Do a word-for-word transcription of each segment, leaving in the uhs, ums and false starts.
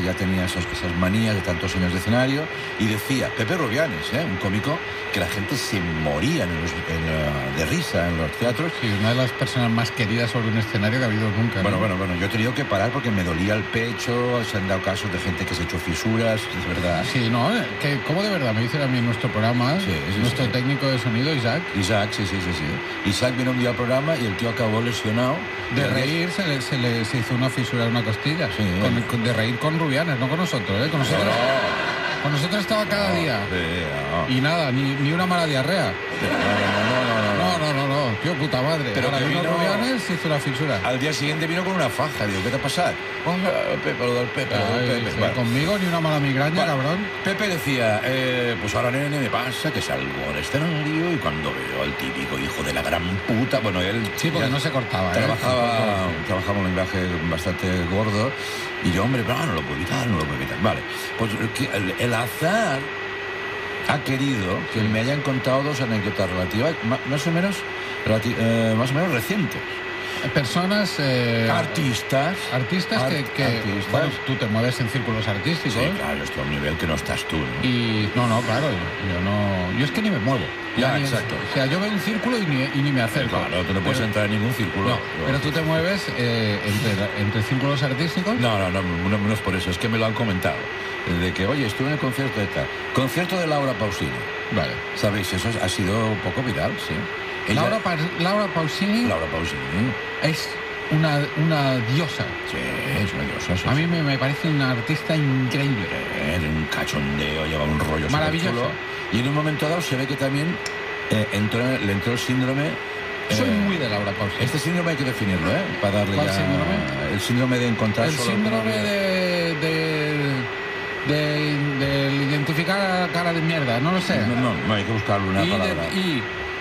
ya tenía esas, esas manías de tantos años de escenario, y decía, Pepe Rubianes, ¿eh? un cómico que la gente se moría en los, en, uh, de risa en los teatros. Sí, una de las personas más queridas sobre un escenario que ha habido nunca. Bueno, ¿no? bueno, bueno, yo he tenido que parar porque me dolía el pecho, se han dado casos de gente que se ha hecho fisuras, es verdad. Sí, no, que como de verdad me dicen a mí en nuestro programa, sí, sí, nuestro sí. técnico de sonido, Isaac. Isaac, sí, sí, sí, sí. Isaac vino un día al programa y el tío acabó lesionado. De reír se le, se le se hizo una fisura en una costilla. Sí, con, con, de reír con Rubianes, no con nosotros, ¿eh? Con nosotros, no. Con nosotros estaba cada no, día. Sí, no. Y nada, ni, ni una mala diarrea. No, no, no, no, no, no, no, no, no, tío, puta madre. Pero ahora que vino vino Rubianes se hizo una fisura. Al día siguiente vino con una faja. Digo, ¿qué te ha pasado? Pepe, lo del Pepe, lo del Pepe. Sí, bueno. Conmigo ni una mala migraña, bueno, cabrón. Pepe decía, eh, pues ahora, nene, me pasa que salgo al escenario y cuando veo al típico hijo de la gran puta, bueno, él... Sí, porque no se cortaba, Trabajaba, ¿eh? trabajaba un lenguaje bastante gordo y yo, hombre, no, no lo puedo evitar, no lo puedo evitar. Vale, pues el, el azar ha querido que me hayan contado dos anécdotas relativas, más o menos, relati eh, más o menos recientes. Personas... Eh, artistas. Artistas art, que... que artistas. Bueno, tú te mueves en círculos artísticos. Sí, claro, estoy a un nivel que no estás tú, ¿no? Y... No, no, claro, yo no... Yo es que ni me muevo. Ya, ni, exacto. O sea, yo veo un círculo y ni, y ni me acerco. Claro, tú no puedes pero, entrar en ningún círculo. No, pero tú te mueves eh, entre, entre círculos artísticos. No, no, no, no, no es por eso, es que me lo han comentado. De que, oye, estuve en el concierto de tal. Concierto de Laura Pausini. Vale. ¿Sabéis? Eso ha sido un poco viral, sí. Ella, Laura, pa Laura Pausini. Laura Pausini. Es una, una diosa. Sí, es una diosa. Sí, a sí. mí me, me parece una artista increíble. Eh, un cachondeo, lleva un rollo maravilloso. Y en un momento dado se ve que también eh, entró, le entró el síndrome. Soy eh, muy de Laura Pausini. Este síndrome hay que definirlo, ¿eh? Para darle ¿Cuál ya... síndrome? El síndrome de encontrar... El solo síndrome de... de... De, de identificar a cara de mierda, no lo sé. No, no, no hay que buscarle una I palabra. De, I,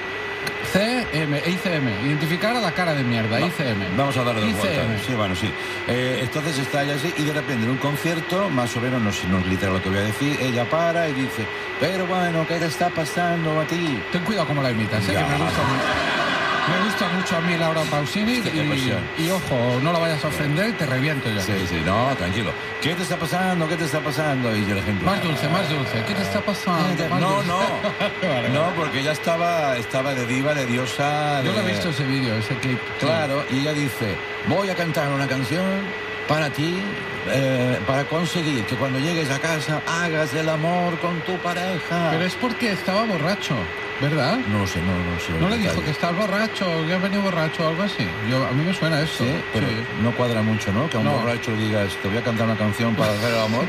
C M, I C M, identificar a la cara de mierda, no, I C M. Vamos a darle de vuelta. I C M. Sí, bueno, sí. Eh, entonces está ella así y de repente en un concierto, más o menos, no, no es literal lo que voy a decir, ella para y dice, pero bueno, ¿qué te está pasando a ti? Ten cuidado cómo la imitas, ¿eh? Que me gusta mucho. Me gusta mucho a mí Laura Pausini y, y ojo, no la vayas a ofender, te reviento yo. Sí, sí, no, tranquilo. ¿Qué te está pasando? ¿Qué te está pasando? Y yo le ejemplo. Más dulce, más dulce. ¿Qué te está pasando? Más no, dulce. no. vale, no, porque ella estaba, estaba de diva, de diosa. Yo de... lo he visto ese vídeo, ese clip. Claro, sí. Y ella dice, voy a cantar una canción para ti, eh, para conseguir que cuando llegues a casa hagas el amor con tu pareja. Pero es porque estaba borracho, ¿verdad? No lo sé, no, no sé. ¿No le dijo que estás borracho, que has venido borracho o algo así? Yo, a mí me suena eso. Sí, pero sí. No cuadra mucho, ¿no? Que a un no. borracho le digas, te voy a cantar una canción para hacer el amor.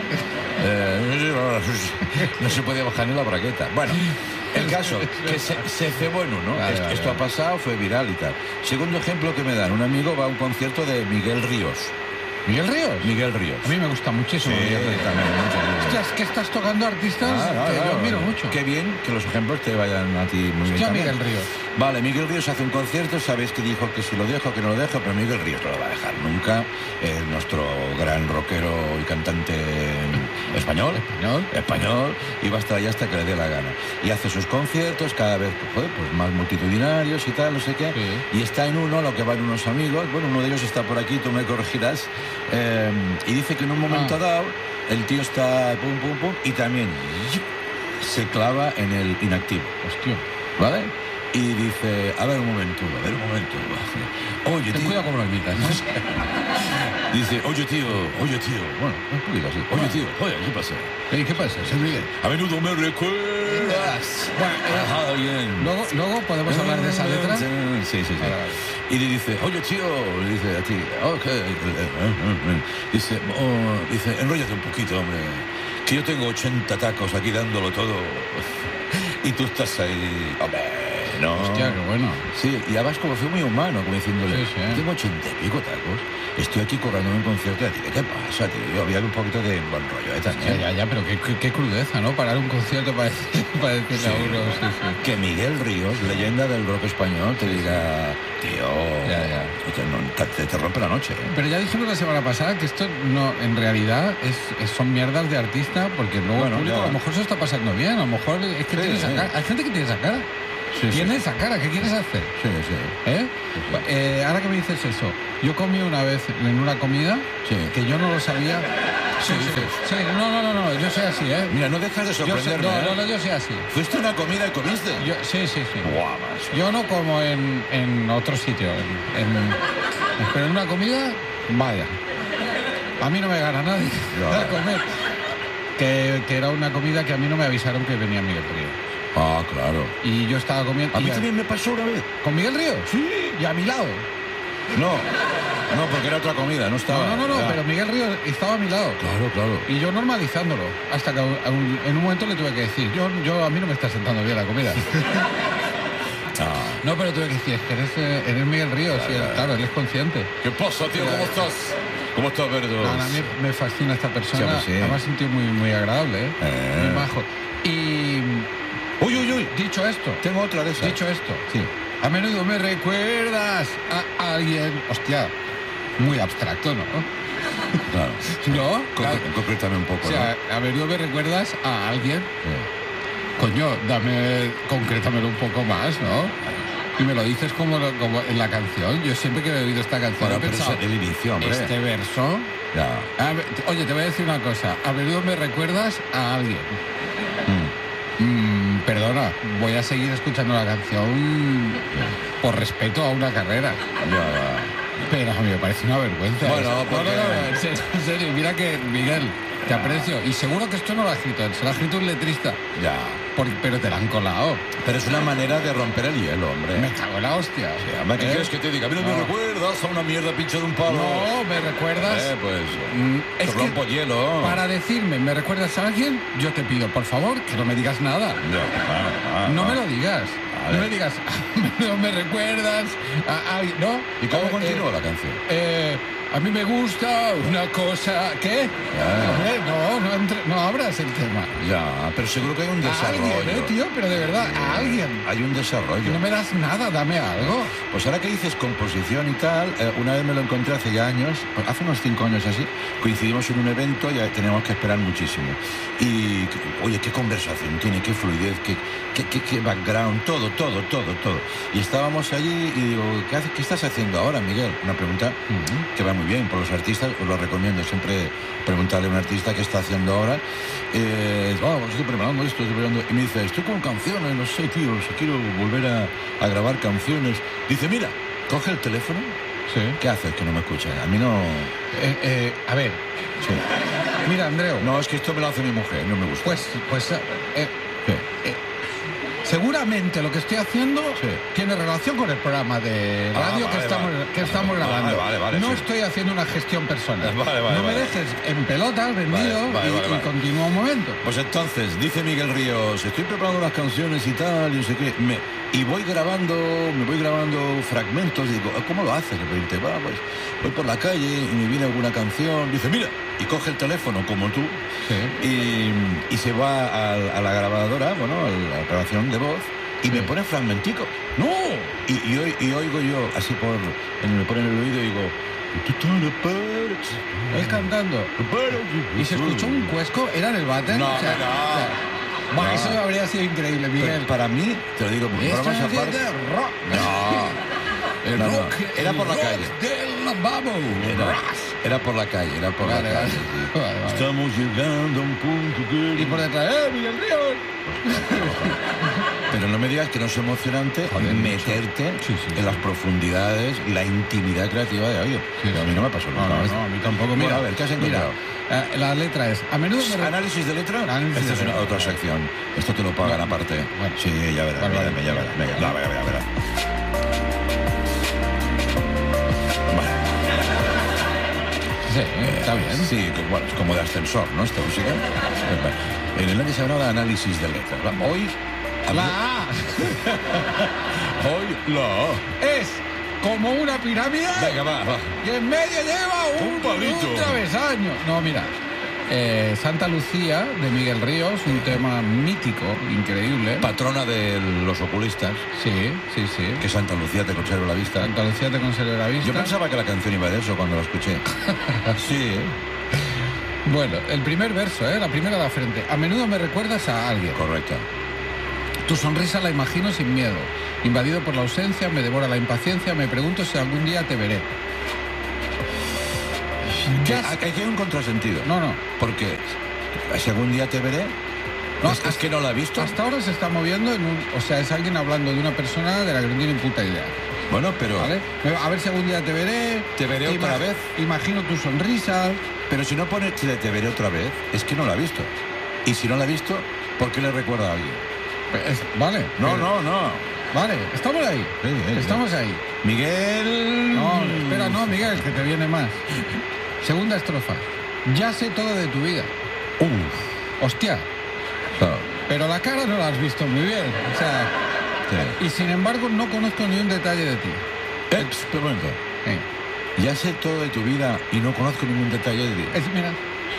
eh, no se podía bajar ni la bragueta. Bueno, el caso, que se, se cebó en uno. Vale, esto vale, vale. ha pasado, fue viral y tal. Segundo ejemplo que me dan, un amigo va a un concierto de Miguel Ríos. ¿Miguel Ríos? Miguel Ríos. A mí me gusta muchísimo sí, Miguel Ríos. También, mucho, mucho. Hostias, que estás tocando artistas ah, no, que no, yo admiro no. mucho. Qué bien que los ejemplos te vayan a ti muy Hostia, bien. Miguel Ríos. Vale, Miguel Ríos hace un concierto, sabéis que dijo que si lo dejo, que no lo dejo, pero Miguel Ríos no lo va a dejar nunca. Eh, nuestro gran rockero y cantante español. Español. Español. Y va a estar ahí hasta que le dé la gana. Y hace sus conciertos cada vez joder, pues más multitudinarios y tal, no sé qué. Sí. Y está en uno, lo que van unos amigos. Bueno, uno de ellos está por aquí, tú me corregirás. Eh, y dice que en un momento ah. dado el tío está pum, pum, pum, y también se clava en el inactivo. Hostia. ¿Vale? Y dice, a ver un momento, a ver un momento. Oye, Ten tío. cuidado cómo lo imitas, ¿no? Dice, oye, tío, oye, tío. Bueno, un poquito así. Oye, tío, oye, ¿qué pasa? ¿Qué, qué pasa? ¿Se ríe? A menudo me recuerdas. Bueno, eh, bien. Luego, luego podemos hablar de esa letra. Sí, sí, sí. Vale, vale. Y le dice, oye, tío, le dice a ti, ok. Dice, oh, dice, enróllate un poquito, hombre. Que yo tengo ochenta tacos aquí dándolo todo. Y tú estás ahí, hombre. No. Hostia, qué bueno. Sí, y además como fue muy humano, como diciéndole, sí, sí. tengo ochenta y pico tacos, estoy aquí cobrando un concierto de ti, ¿qué te pasa, tío? Había un poquito de buen rollo, ¿eh? También. Ya, ya, ya, pero qué, qué, qué crudeza, ¿no? Parar un concierto para, para decirle sí, a uno. Sí, sí. Que Miguel Ríos, leyenda del rock español, te diga, tío, ya, ya. Te, te, te rompe la noche, ¿eh? Pero ya dijimos la semana pasada que esto no, en realidad es, es, son mierdas de artista, porque luego bueno, el público ya. a lo mejor se está pasando bien, a lo mejor es que sí, tiene esa cara. Hay gente que tiene esa cara. Sí, tiene sí. esa cara, ¿qué quieres hacer? Sí, sí. ¿Eh? Sí, sí. Eh, ahora que me dices eso, yo comí una vez en una comida sí. que yo no lo sabía. Sí, sí, sí, no, no, no, no, yo soy así, ¿eh? Mira, no dejas de sorprenderme. Yo soy, no, ¿eh? no, no, yo soy así. ¿Fuiste a una comida y comiste? Yo, sí, sí, sí. Buah, macho. Yo no como en, en otro sitio, en, en, pero en una comida, vaya. A mí no me gana nadie Ya. a comer. Que, que era una comida que a mí no me avisaron que venía Miguel Ríos. Ah, claro. Y yo estaba comiendo... A mí y también me pasó una vez. ¿Con Miguel Ríos? Sí. Y a mi lado. No, no, porque era otra comida, no estaba. No, no, no, no, ya. pero Miguel Ríos estaba a mi lado. Claro, claro. Y yo normalizándolo. Hasta que a un- en un momento le tuve que decir, yo, yo a mí no me está sentando bien la comida. Ah. No, pero tuve que decir, es que eres, eh, eres Miguel Ríos, y él, claro, él es consciente. ¿Qué pasa, tío? ¿Cómo estás? ¿Cómo estás, Verdo? No, no, a mí me fascina esta persona. Sí, pues sí. Además, es un tío muy, muy agradable, ¿eh? Eh. Muy majo. Y Uy, uy, uy. dicho esto, Tengo otra de esas. dicho esto, Sí. a menudo me recuerdas a alguien, hostia, muy abstracto, ¿no? Claro. ¿No? Con- Claro. Concrétame un poco, O sea, a menudo me recuerdas a alguien, ¿no? coño, dame, concrétamelo un poco más, ¿no? Y me lo dices como, lo- como en la canción. Yo siempre que he oído esta canción Bueno, he pero pensado, es el inicio, hombre. este verso... Ya. A ver, te- oye, te voy a decir una cosa. A menudo me recuerdas a alguien. Mm. Mm, perdona, voy a seguir escuchando la canción por respeto a una carrera. Ya va. Pero a mí me parece una vergüenza. Bueno, eso. porque- no, no, no, en serio, en serio. Mira que, Miguel, te aprecio. Y seguro que esto no lo ha escrito él, se lo ha escrito un letrista. Ya. Por- pero te la han colado. Pero es una manera de romper el hielo, hombre. Me cago en la hostia. Sí, además, ¿qué ¿Eh? quieres que te diga? A mí no, me No. recuerdas a una mierda pincha de un palo. No, me recuerdas. Eh, pues. Mm, es te que rompo hielo. Para decirme, ¿me recuerdas a alguien? Yo te pido, por favor, que no me digas nada. Ya, ah, ah, No ah. me lo digas. Vale. No me digas, no me recuerdas a alguien. ¿No? ¿Y cómo Eh, continúa eh, la canción? eh, a mí me gusta una cosa. ¿Qué? Ya. Hombre, no, no, entre- no abras el tema. Ya, pero seguro que hay un A desarrollo. alguien, ¿eh, tío? Pero de verdad, a alguien. Hay un desarrollo. No me das nada, dame algo. Pues ahora que dices composición y tal, eh, una vez me lo encontré hace ya años, hace unos cinco años así, coincidimos en un evento y teníamos que esperar muchísimo. Y, oye, qué conversación tiene, qué fluidez, qué, qué, qué, qué background, todo, todo, todo, todo. Y estábamos allí y digo, ¿qué, haces, qué estás haciendo ahora, Miguel? Una pregunta que va muy bien por los artistas, os lo recomiendo siempre preguntarle a un artista qué está haciendo ahora. Eh, oh, estoy preparando esto, estoy preparando... Y me dice, estoy con canciones, no sé, tío, o sea, quiero volver a, a grabar canciones. Dice, mira, coge el teléfono. Sí. ¿Qué haces que no me escuchas? A mí no... Eh, eh, a ver, Sí. mira, Andreu. No, es que esto me lo hace mi mujer, no me gusta. Pues, pues, eh, eh, Sí. eh, seguramente lo que estoy haciendo Sí. tiene relación con el programa de Ah, radio que vale, estamos, vale. que estamos Vale, grabando. vale, vale, no sí. estoy haciendo una gestión personal. Vale, vale, no me vale. dejes en pelotas, vendido, Vale, vale, y, vale, y vale. continúa un momento. Pues entonces, dice Miguel Ríos, estoy preparando las canciones y tal, y no sé qué, me, y voy grabando, me voy grabando fragmentos, y digo, ¿cómo lo haces? De repente, va, pues, voy por la calle y me viene alguna canción, dice, mira, y coge el teléfono como tú, Sí. y, y se va a, a la grabadora, bueno, a la grabación de voz, y me pone fragmenticos. ¡No! Y, y, oi- y oigo yo, así por, en, me pone en el oído, y digo, Él cantando. Y se escuchó un cuesco, ¿era en el váter? No, O sea, no. o sea, buah, No. eso habría sido increíble, Miguel. Pero para mí, te lo digo, Esto bromas es aparte. de rock. No. El No, no, rock. era el por la rock calle. del lavabo. Era, era por la calle, era por Vale, la vale. calle. sí. Vale, vale. Estamos llegando a un punto que... Y por detrás, ¡eh, Miguel Ríos! Pero no me digas que no es emocionante Joder, meterte sí, sí, en las profundidades, la intimidad creativa de oído. Sí, Que a sí. mí no me pasó No, nunca. no, esto. no, a mí tampoco. Bueno, Mira, a ver, ¿qué has encontrado? Mira, eh, la letra es, a menudo me... re- ¿Análisis de letra? Análisis Esta de es una letra. otra sección. Esto te lo pagan aparte. Bueno. Sí, ya verás, Vale, mira, vale. ya verás. Venga, no, venga, venga, verás. Bueno, Sí, está bien. sí, que, bueno, es como de ascensor, ¿no? Esta música. En el año se llama análisis de letra. Hoy... La A Hoy la A. es como una pirámide Venga, va, va. y en medio lleva un, Un palito. un travesaño. No, mira. eh, Santa Lucía, de Miguel Ríos, un tema mítico, increíble. Patrona de los oculistas, Sí, sí, sí. que Santa Lucía te conserva la vista. Santa Lucía te conserva la vista. Yo pensaba que la canción iba de eso cuando la escuché. Sí, ¿eh? Bueno, el primer verso, ¿eh? La primera de la frente. A menudo me recuerdas a alguien. Correcto. Tu sonrisa la imagino sin miedo. Invadido por la ausencia, me devora la impaciencia, me pregunto si algún día te veré. Que, aquí hay un contrasentido. No, no. Porque si algún día te veré... No, es, es que no la he visto. Hasta ahora se está moviendo en un... O sea, es alguien hablando de una persona de la que no tiene puta idea. Bueno, pero... ¿Vale? A ver si algún día te veré... Te veré te otra vez. Imagino tu sonrisa... Pero si no pone te, te veré otra vez, es que no la ha visto. Y si no la ha visto, ¿por qué le recuerda a alguien? Es, vale. No, pero, no, no. Vale, estamos ahí. Sí, sí, estamos sí. ahí. Miguel... No, espera, no, Miguel, que te viene más. Segunda estrofa. Ya sé todo de tu vida. Uf. Hostia. No. Pero la cara no la has visto muy bien. O sea... Sí. Y sin embargo no conozco ni un detalle de ti. Experimento. Sí. Ya sé todo de tu vida y no conozco ningún detalle de ti. Es, mira.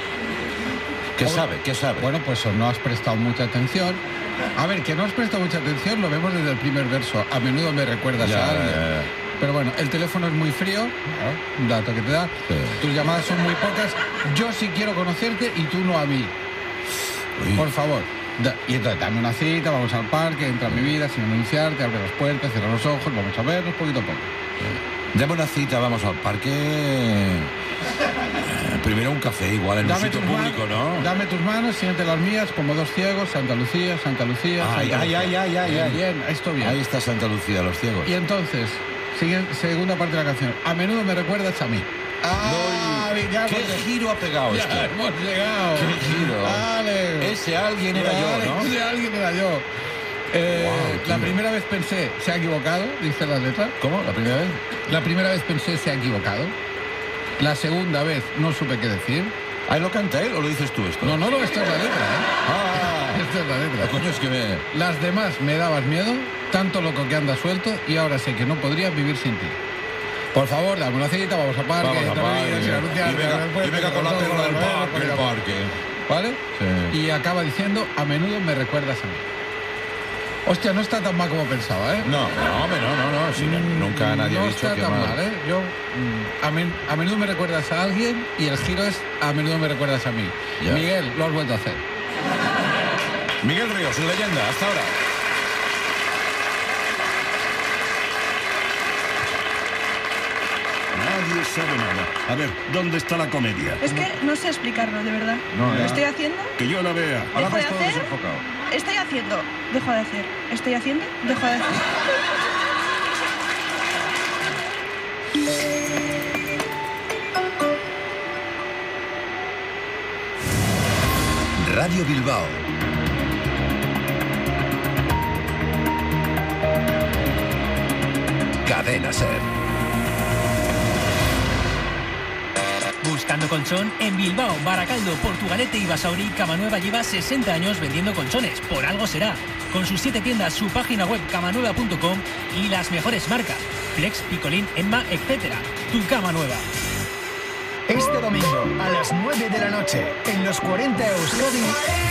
¿Qué o, sabe? ¿Qué sabe? Bueno, pues no has prestado mucha atención. A ver, que no has prestado mucha atención lo vemos desde el primer verso. A menudo me recuerdas ya, a alguien. Ya, ya. Pero bueno, el teléfono es muy frío, ¿no? Un dato que te da. Sí. Tus llamadas son muy pocas. Yo sí quiero conocerte y tú no a mí. Uy. Por favor. Da, y entonces dame una cita, vamos al parque, entra a mi vida sin anunciarte, abre las puertas, cierra los ojos, vamos a vernos poquito a poco. Sí. Dame una cita, vamos al parque. Eh, primero un café, igual en dame un sitio público, manos, ¿no? Dame tus manos, siente las mías como dos ciegos, Santa Lucía, Santa Lucía. Ay, Santa ay, Lucía. ay, ay, ay, bien, ay. Bien, esto bien. Ahí está Santa Lucía, los ciegos. Y entonces, sigue, segunda parte de la canción. A menudo me recuerdas a mí. Ah, no, ya ¿qué hemos, giro ha pegado ya esto? hemos llegado. ¿Qué giro? Vale. Ese alguien era vale, yo, ¿no? Ese alguien era yo. Eh, wow, la primera vez pensé, se ha equivocado, dice la letra. ¿Cómo? ¿La primera vez? La primera vez pensé, se ha equivocado. La segunda vez no supe qué decir. ¿Ah, lo canta él o lo dices tú esto? No, no, no, esta es la letra, ¿eh? Ah, esta es la letra. Ah, coño, es que me... Las demás me dabas miedo, tanto loco que andas suelto, y ahora sé que no podría vivir sin ti. Por favor, dame una cita, vamos a parque, vamos a parque. Vida, sin anunciar, y venga, puerto, y venga con la perra del parque, el parque. ¿Vale? Sí. Y acaba diciendo, a menudo me recuerdas a mí. Hostia, no está tan mal como pensaba, ¿eh? No, no, no, no, no, si no nunca nadie no ha dicho está que tan mal. mal, ¿eh? Yo, a, men, a menudo me recuerdas a alguien y el giro es, a menudo me recuerdas a mí. Ya. Miguel, lo has vuelto a hacer. Miguel Ríos, leyenda, hasta ahora. Nadie sabe nada. A ver, ¿dónde está la comedia? Es que no sé explicarlo, de verdad. No, ¿Lo estoy haciendo? Que yo la vea. ¿Dejo de hacer? Estoy haciendo. Dejo de hacer. Estoy haciendo. Dejo de hacer. Radio Bilbao. Cadena Ser. Buscando colchón en Bilbao, Baracaldo, Portugalete y Basauri, Camanueva lleva sesenta años vendiendo colchones. Por algo será. Con sus siete tiendas, su página web camanueva punto com y las mejores marcas. Flex, Picolín, Emma, etcétera. Tu cama nueva. Este domingo, a las nueve de la noche, en los cuarenta Euskadi...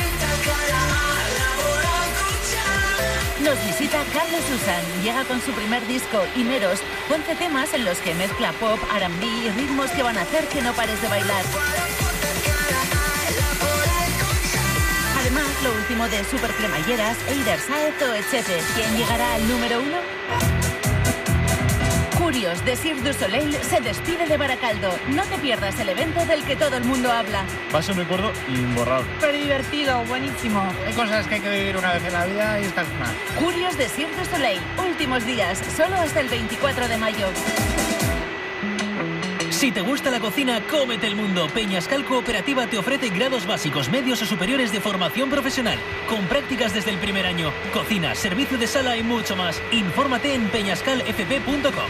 Nos visita Carlos Susan. Llega con su primer disco, Imeros, once temas en los que mezcla pop, R and B y ritmos que van a hacer que no pares de bailar. Además, lo último de Super Cremalleras, Eider Saez o etcétera. ¿Quién llegará al número uno? Curios de Cirque du Soleil se despide de Baracaldo. No te pierdas el evento del que todo el mundo habla. Va a ser un recuerdo imborrable. Pero divertido, buenísimo. Hay cosas que hay que vivir una vez en la vida y esta es una. Curios de Cirque du Soleil. Últimos días, solo hasta el veinticuatro de mayo. Si te gusta la cocina, cómete el mundo. Peñascal Cooperativa te ofrece grados básicos, medios o superiores de formación profesional, con prácticas desde el primer año, cocina, servicio de sala y mucho más. Infórmate en peñascal f p punto com.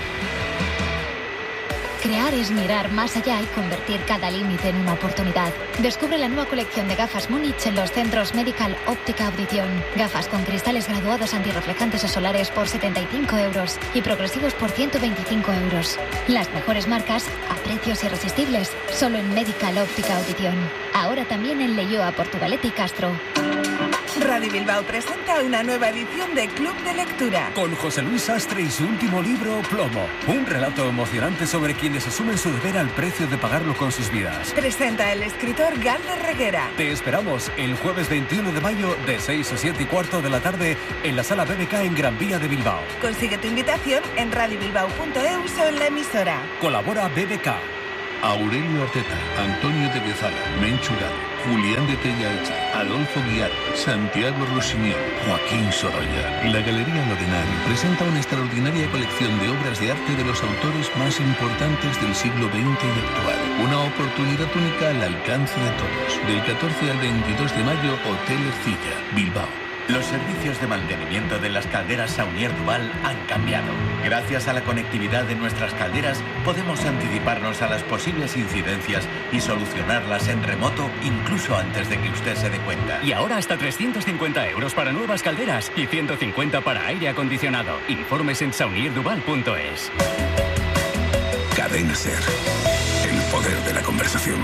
Crear es mirar más allá y convertir cada límite en una oportunidad. Descubre la nueva colección de gafas Múnich en los centros Medical Óptica Audición. Gafas con cristales graduados antirreflejantes o solares por setenta y cinco euros y progresivos por ciento veinticinco euros. Las mejores marcas a precios irresistibles, solo en Medical Óptica Audición. Ahora también en Leioa, Portugalete y Castro. Radio Bilbao presenta una nueva edición de Club de Lectura. Con José Luis Sastre y su último libro, Plomo. Un relato emocionante sobre quienes asumen su deber al precio de pagarlo con sus vidas. Presenta el escritor Galder Reguera. Te esperamos el jueves veintiuno de mayo de seis a siete y cuarto de la tarde en la Sala B B K en Gran Vía de Bilbao. Consigue tu invitación en radio bilbao punto eus o en la emisora. Colabora B B K. Aurelio Arteta, Antonio de Bezala, Menchu Garo, Julián de Tellaeche, Adolfo Guiar, Santiago Rusiñol, Joaquín Sorolla. La Galería Lodenari presenta una extraordinaria colección de obras de arte de los autores más importantes del siglo veinte y actual. Una oportunidad única al alcance de todos. Del catorce al veintidós de mayo, Hotel Ercilla, Bilbao. Los servicios de mantenimiento de las calderas Saunier Duval han cambiado. Gracias a la conectividad de nuestras calderas, podemos anticiparnos a las posibles incidencias y solucionarlas en remoto incluso antes de que usted se dé cuenta. Y ahora hasta trescientos cincuenta euros para nuevas calderas y ciento cincuenta para aire acondicionado. Informes en saunier duval punto es. Cadena Ser. El poder de la conversación.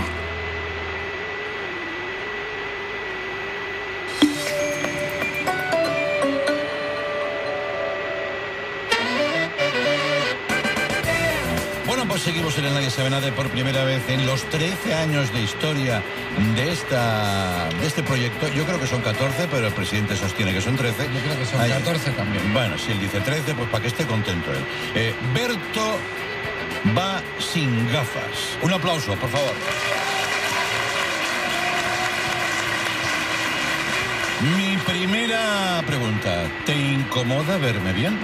Pues seguimos en el Nadie Sabe Nada por primera vez en los trece años de historia de esta de este proyecto. Yo creo que son catorce, pero el presidente sostiene que son trece. Yo creo que son Ay, catorce también. Bueno, si él dice trece, pues para que esté contento él. Eh, Berto va sin gafas. Un aplauso, por favor. Mi primera pregunta, ¿te incomoda verme bien?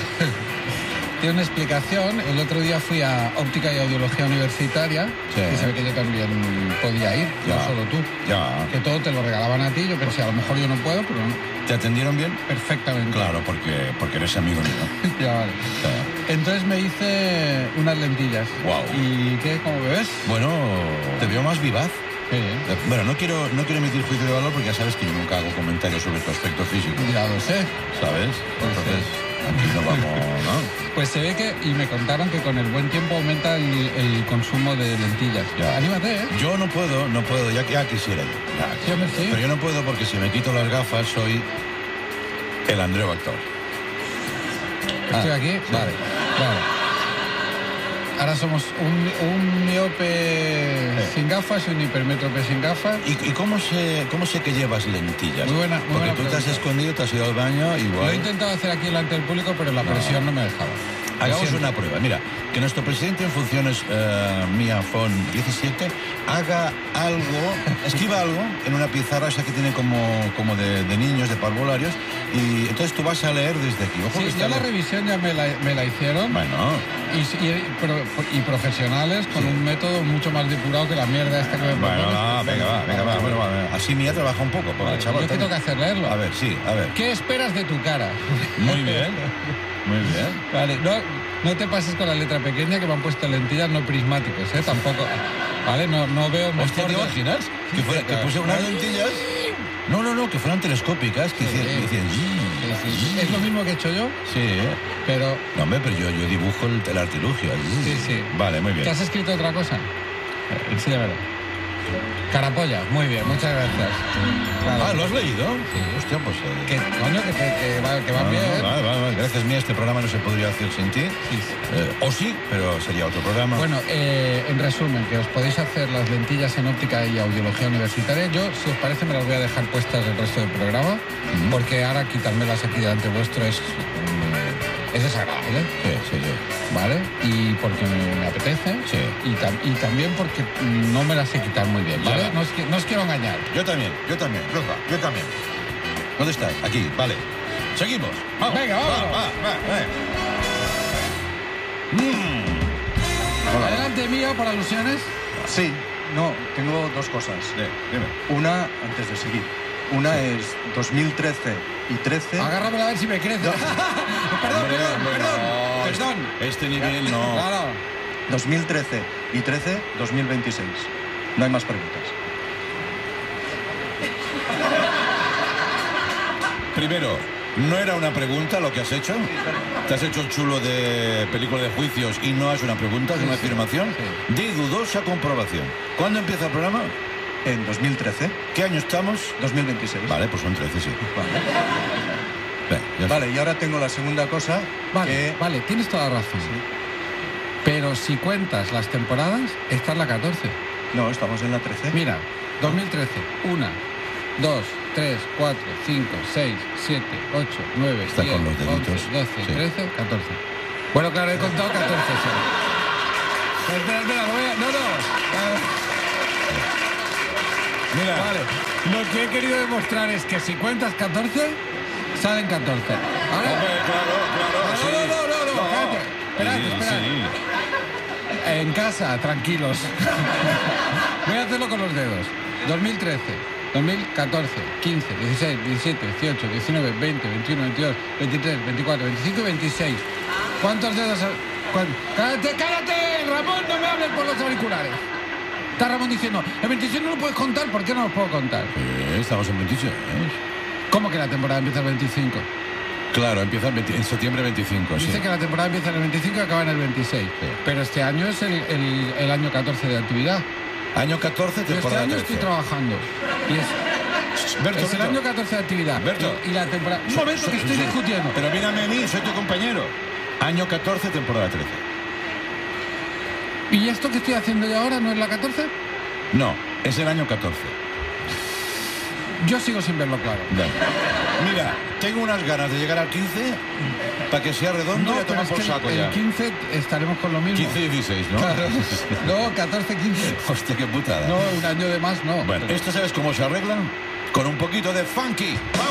Tiene una explicación. El otro día fui a Óptica y Audiología Universitaria, sí. Y se ve que yo también podía ir, ya. No solo tú. Ya. Que todo te lo regalaban a ti. Yo pensé, a lo mejor yo no puedo, pero no. ¿Te atendieron bien? Perfectamente. Claro, porque, porque eres amigo mío. Ya, vale. Sí. Entonces me hice unas lentillas. Wow. ¿Y qué? ¿Cómo me ves? Bueno, te veo más vivaz. Sí. Bueno, no quiero, no quiero emitir juicio de valor porque ya sabes que yo nunca hago comentarios sobre tu aspecto físico. Ya lo sé. ¿Sabes? Entonces, aquí no vamos, ¿no? Pues se ve que, y me contaron que con el buen tiempo aumenta el, el consumo de lentillas. Ya. Anímate, ¿eh? Yo no puedo, no puedo, ya, ya quisiera yo. Ya, sí, hombre, sí. Pero yo no puedo porque si me quito las gafas soy el Andreu actor. ¿Estoy ah, aquí? Sí. Vale, vale. Ahora somos un, un miope sí. sin gafas y un hipermétrope sin gafas. ¿Y, y cómo, sé, cómo sé que llevas lentillas? Muy buena, muy Porque buena tú pregunta. te has escondido, te has ido al baño, igual. Lo he intentado hacer aquí delante del público, pero la presión no, no me dejaba. Hagamos una prueba. Mira, que nuestro presidente en funciones, uh, Miafón diecisiete, haga algo, escriba algo en una pizarra esa que tiene como, como de, de niños, de parvularios, y entonces tú vas a leer desde aquí. Ojo, sí, que ya la revisión ya me la, me la hicieron. Bueno. Y, y, pro, y profesionales con sí. un método mucho más depurado que la mierda esta que me Bueno, propones. no, venga, va, venga, va. Bueno, va, así Mía trabaja un poco. Vale, chaval, yo qué tengo que hacer, leerlo. A ver, sí, a ver. ¿Qué esperas de tu cara? Muy bien. Muy bien. Vale, no, no te pases con la letra pequeña que me han puesto lentillas no prismáticas, ¿eh? Tampoco. Vale, no, no veo mejor. Hostia, ¿te imaginas? Que, fuera, que puse unas lentillas. No, no, no, que fueran telescópicas, que sí, hicieran. sí. Sí, sí. ¿Es lo mismo que he hecho yo? Sí, ¿eh? Pero. No, hombre, pero yo, yo dibujo el, el artilugio. Sí, sí. Vale, muy bien. ¿Te has escrito otra cosa? Enséñamelo. Carapolla, muy bien, muchas gracias. Claro. Ah, ¿lo has leído? Sí. Hostia, pues... Eh... Que, coño, que, que, que va, que va no, bien. No, vale, vale, vale. Gracias, Mía, este programa no se podría hacer sin ti. Sí, sí. Eh, o sí, pero sería otro programa. Bueno, eh, en resumen, que os podéis hacer las lentillas en óptica y audiología universitaria. Yo, si os parece, me las voy a dejar puestas el resto del programa, uh-huh. porque ahora quitármelas aquí delante vuestro es... Es desagradable. Sí, sí, sí. ¿Vale? Y porque me, me apetece. Sí. Y, tam, y también porque no me las sé quitar muy bien, ¿vale? No os, no os quiero engañar. Yo también, yo también. Rosa, yo también. ¿Dónde estás? Aquí, vale. Seguimos. Vamos. Venga, vamos. Va, va, va, mm. Adelante, Mío, por alusiones. Sí, no, tengo dos cosas. Sí, dime. Una, antes de seguir. Una sí. es dos mil trece y trece. Agárramela a ver si me crece. perdón, Hombre, perdón, no, perdón, no, perdón. Este nivel no. Claro. dos mil trece y trece, dos mil veintiséis. No hay más preguntas. Primero, ¿no era una pregunta lo que has hecho? ¿Te has hecho el chulo de película de juicios y no es una pregunta, es una afirmación? Sí. De dudosa comprobación. ¿Cuándo empieza el programa? En dos mil trece. ¿Qué año estamos? dos mil veintiséis. Vale, pues son trece, sí. Vale. Bien, vale, y ahora tengo la segunda cosa. Vale, que... vale, tienes toda la razón. Sí. Pero si cuentas las temporadas, está en la catorce. No, estamos en la trece. Mira, dos mil trece, una, dos, tres, cuatro, cinco, seis, siete, ocho, nueve, está diez, con los deditos. once, doce, sí. trece, catorce. Bueno, claro, he contado catorce. Sí. espera, espera, lo voy a... No, no. Mira. Vale. Lo que he querido demostrar es que si cuentas catorce, salen catorce. ¿Vale? Hombre, claro, claro, no, sí. no, no, no, no, no, cállate. Espérate, Sí, espérate. sí. En casa, tranquilos. Voy a hacerlo con los dedos. dos mil trece, dos mil catorce, quince, dieciséis, diecisiete, dieciocho, diecinueve, veinte, veintiuno, veintidós, veintitrés, veinticuatro, veinticinco y veintiséis. ¿Cuántos dedos? ¿Cuán... ¡Cállate, cállate! Ramón, no me hables por los auriculares. Está Ramón diciendo, el veintiséis no lo puedes contar, ¿por qué no lo puedo contar? Eh, estamos en veintiséis. ¿Cómo que la temporada empieza el veinticinco? Claro, empieza el veinte, en septiembre veinticinco, Dice sí. que la temporada empieza en el veinticinco y acaba en el veintiséis. Sí. Pero este año es el, el, el año catorce de actividad. Año catorce, Yo este temporada año trece. estoy trabajando. Y es, Berto, es el Berto. año catorce de actividad. Berto. Y, y la temporada... Un So- momento so- que estoy so- discutiendo. Pero mírame a mí, soy tu compañero. Año catorce, temporada trece. ¿Y esto que estoy haciendo yo ahora no es la catorce? No, es el año catorce. Yo sigo sin verlo claro. Bueno. Mira, tengo unas ganas de llegar al quince para que sea redondo No, y a pero tomar es por que saco el, ya. el quince estaremos con lo mismo. quince y dieciséis, ¿no? Claro. No, catorce, quince. Hostia, qué putada. No, un año de más no. Bueno, ¿esto sabes cómo se arregla? Con un poquito de funky.